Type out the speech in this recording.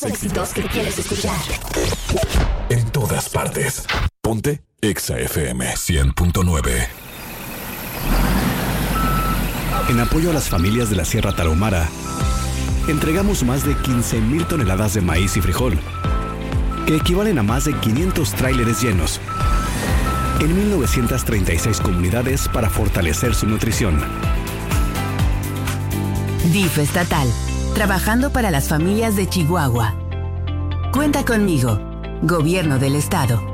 Éxitos que quieres escuchar. En todas partes. Ponte Exa FM 100.9. En apoyo a las familias de la Sierra Tarahumara, entregamos más de 15,000 toneladas de maíz y frijol, que equivalen a más de 500 tráileres llenos, en 1,936 comunidades para fortalecer su nutrición. DIF estatal, trabajando para las familias de Chihuahua. Cuenta conmigo, Gobierno del Estado.